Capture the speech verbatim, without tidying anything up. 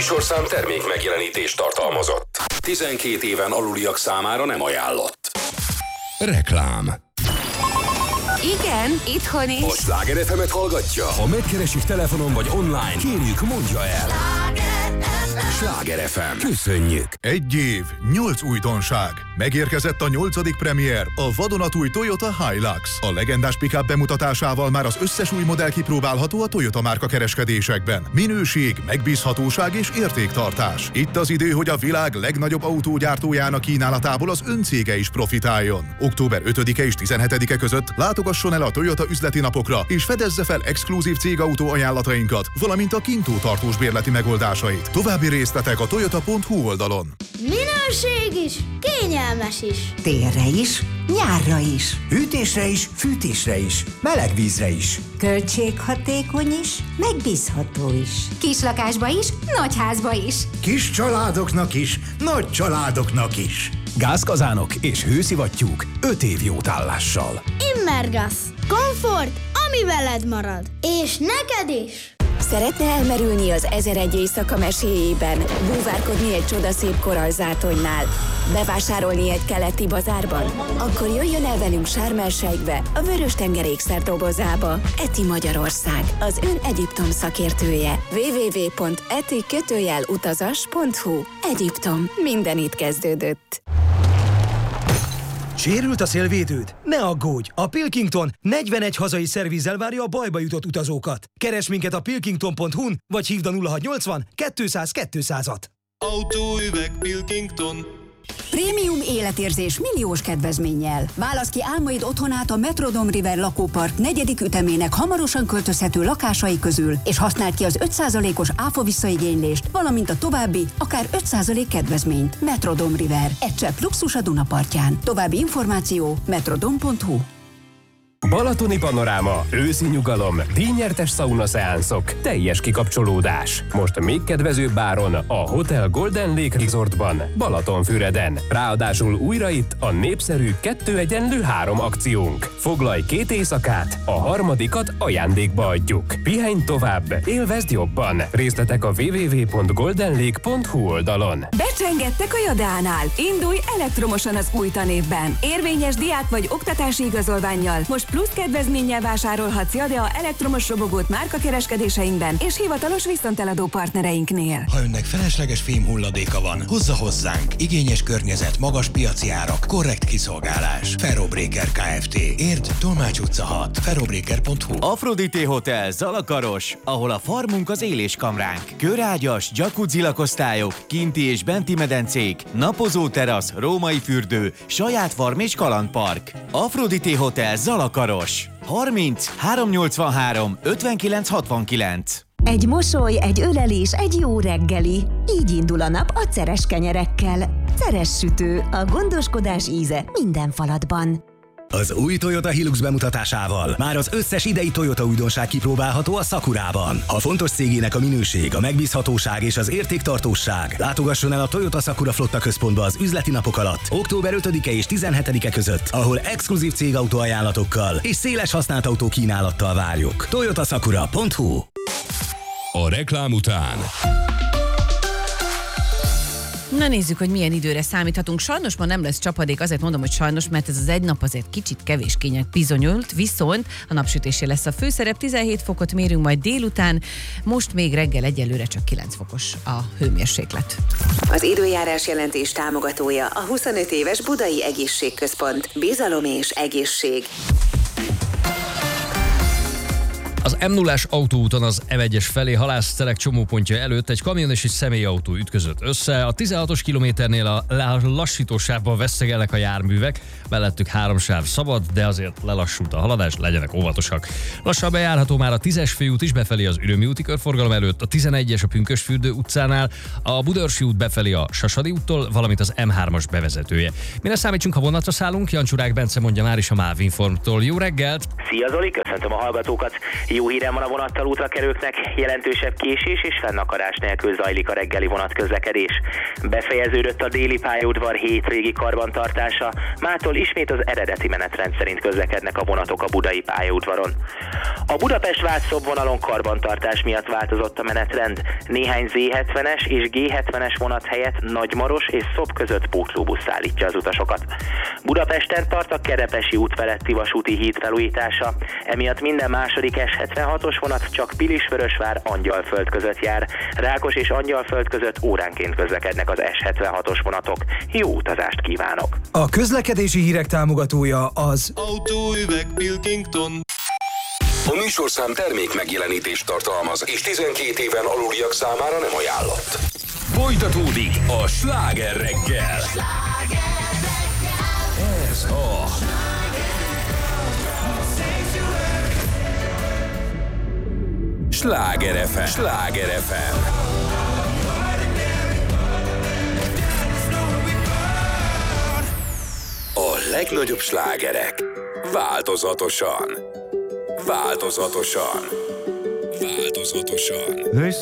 műsorszám termék megjelenítést tartalmazott. tizenkét éven aluliak számára nem ajánlott. Reklám. Igen, itthon is. A Sláger ef emet hallgatja? Ha megkeresik telefonon vagy online, kérjük, mondja el. Sláger ef em. Köszönjük! Egy év, nyolc újdonság. Megérkezett a nyolcadik premier, a vadonatúj Toyota Hilux. A legendás pick-up bemutatásával már az összes új modell kipróbálható a Toyota márka kereskedésekben. Minőség, megbízhatóság és értéktartás. Itt az idő, hogy a világ legnagyobb autógyártójának kínálatából az öncége is profitáljon. október ötödike és tizenhetedike között látogasson el a Toyota üzleti napokra, és fedezze fel exkluzív cégautó ajánlatainkat, valamint a kintó tartós bérleti megoldásait. További részletek a toyota pont hu oldalon. Minőség is, kényelmes is. Télre is, nyárra is. Hűtésre is, fűtésre is, meleg vízre is. Költséghatékony is, megbízható is. Kislakásba is, nagyházba is. Kis családoknak is, nagy családoknak is. Gázkazánok és hőszivattyúk öt év jótállással. Immergas. Komfort, ami veled marad. És neked is. Szeretne elmerülni az ezeregy éjszaka meséjében, búvárkodni egy csodaszép korallzátonynál, bevásárolni egy keleti bazárban? Akkor jöjjön el velünk Sharm el-Sheikbe, a Vörös-tenger ékszerdobozába. Eti Magyarország, az ön Egyiptom szakértője. double-u double-u double-u pont eti utazas pont hu. Egyiptom, minden itt kezdődött. Sérült a szélvédőd? Ne aggódj! A Pilkington negyvenegy hazai szervízzel várja a bajba jutott utazókat. Keresd minket a pilkington pont hu-n, vagy hívd a nulla hatszáznyolcvan kétszáz kétszázat. Autóüveg Pilkington. Prémium életérzés milliós kedvezménnyel. Válasz ki álmaid otthonát a Metrodome River lakópark negyedik ütemének hamarosan költözhető lakásai közül, és használd ki az öt százalékos áfa visszaigénylést, valamint a további, akár öt százalék kedvezményt. Metrodome River. Egy csepp luxus a Dunapartján. További információ metrodome pont hu. Balatoni panoráma, őszi nyugalom, díjnyertes szaunaszeánszok, teljes kikapcsolódás. Most még kedvezőbb áron a Hotel Golden Lake Resortban, Balatonfüreden. Ráadásul újra itt a népszerű kettő egyenlő három akciónk. Foglalj két éjszakát, a harmadikat ajándékba adjuk. Pihenj tovább, élvezd jobban. Részletek a double-u double-u double-u pont golden lake pont hu oldalon. Becsengettek a Jadánál. Indulj elektromosan az új tanévben. Érvényes diák vagy oktatási igazolvánnyal. Most plusz kedvezménnyel vásárolhatsz Jadea elektromos robogót márkakereskedéseinkben és hivatalos viszonteladó partnereinknél. Ha önnek felesleges fém hulladéka van, hozza hozzánk. Igényes környezet, magas piaci árak, korrekt kiszolgálás. Ferrobreaker Kft. Érd, Tolmács utca hat. ferrobreaker pont hu. Aphrodite Hotel Zalakaros, ahol a farmunk az éléskamránk. Körágyas, jacuzzi lakosztályok, kinti és benti medencék, napozó terasz, római fürdő, saját farm és kalandpark. Aphrodite Hotel Zalakaros. harminc háromszáznyolcvanhárom ötvenkilenc hatvankilenc. Egy mosoly, egy ölelés, egy jó reggeli. Így indul a nap a Ceres kenyerekkel. Ceres sütő, a gondoskodás íze minden falatban. Az új Toyota Hilux bemutatásával már az összes idei Toyota újdonság kipróbálható a Sakurában. Ha fontos cégének a minőség, a megbízhatóság és az értéktartóság, látogasson el a Toyota Sakura Flotta Központba az üzleti napok alatt, október ötödike és tizenhetedike között, ahol exkluzív cégautó ajánlatokkal és széles használt autó kínálattal várjuk. toyota sakura pont hu. A reklám után Na nézzük, hogy milyen időre számíthatunk. Sajnos ma nem lesz csapadék, azért mondom, hogy sajnos, mert ez az egy nap azért kicsit kevéskénynek bizonyult, viszont a napsütésé lesz a főszerep, tizenhét fokot mérünk majd délután, most még reggel egyelőre csak kilenc fokos a hőmérséklet. Az időjárás jelentés támogatója a huszonöt éves Budai Egészségközpont. Bizalom és egészség. Az em nullás autóúton az em egyes felé Halásztelek csomópontja előtt egy kamion és egy személyautó ütközött össze. A tizenhatos kilométernél a lassítósávban vesztegelnek a járművek, mellettük három sáv szabad, de azért lelassult a haladás, legyenek óvatosak. Lassan bejárható már a tízes főút is befelé az Ürömi úti körforgalom előtt, a tizenegyes a Pünkösdfürdő utcánál, a Budaörsi út befelé a Sasadi úttól, valamint az em hármas bevezetője. Mire számítsunk, ha vonatra szállunk? Jancsουρák Bence mondja már is a MÁV Informtól. Jó reggelt! Szia Zoli, köszöntöm a hallgatókat! Jó Jó hírem van a vonattal útrakelőknek, jelentősebb késés és fennakadás nélkül zajlik a reggeli vonatközlekedés. Befejeződött a déli pályaudvar hétvégi karbantartása, mától ismét az eredeti menetrend szerint közlekednek a vonatok a budai pályaudvaron. A Budapest-Václav vonalon karbantartás miatt változott a menetrend. Néhány zé hetvenes és gé hetvenes vonat helyett Nagymaros és Szob között pótlóbusz szállítja az utasokat. Budapesten tart a Kerepesi út feletti vasúti híd felújítása, emiatt minden második es hetvenhatos vonat csak Pilisvörösvár Angyalföld között jár. Rákos és Angyalföld között óránként közlekednek az es hetvenhatos vonatok. Jó utazást kívánok! A közlekedési hírek támogatója az Autóüveg Pilkington. A műsorszám termék megjelenítést tartalmaz, és tizenkét éven aluliak számára nem ajánlott. Folytatódik a Sláger reggel. Ez a Sláger ef em. Sláger ef em. A legnagyobb slágerek változatosan. Változatosan. Változatosan.